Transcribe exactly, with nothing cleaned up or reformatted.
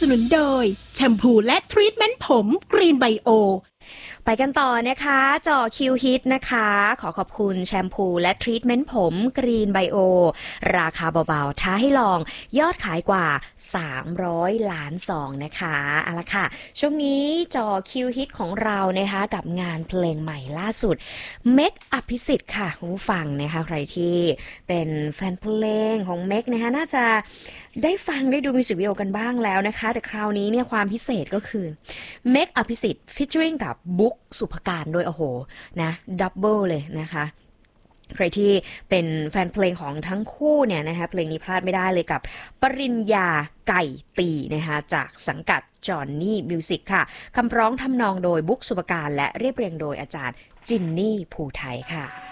นุนโดยแชมพูและทรีทเมนต์ผมกรีนไบโอไปกันต่อนะคะจ่อคิวฮิตนะคะขอขอบคุณแชมพูและทรีทเมนต์ผมกรีนไบโอราคาเบาๆท้าให้ลองยอดขายกว่าสามร้อยล้านซองนะคะเอาละค่ะช่วงนี้จ่อคิวฮิตของเรานะคะกับงานเพลงใหม่ล่าสุดเมกอภิสิทธิ์ค่ะคุณผู้ฟังนะคะใครที่เป็นแฟนเพลงของเมกนะคะน่าจะได้ฟังได้ดูมิวสิกวิดีโอกันบ้างแล้วนะคะแต่คราวนี้เนี่ยความพิเศษก็คือเมกอภิสิทธิ์ฟีเจอริ่งกับบุ๊กสุภการโดยโอ้โหนะดับเบิลเลยนะคะใครที่เป็นแฟนเพลงของทั้งคู่เนี่ยนะคะเพลงนี้พลาดไม่ได้เลยกับปริญญาไก่ตีนะคะจากสังกัดจอห์นนี่มิวสิกค่ะคำร้องทำนองโดยบุ๊กสุภการและเรียบเรียงโดยอาจารย์จินนี่ภูไทยค่ะ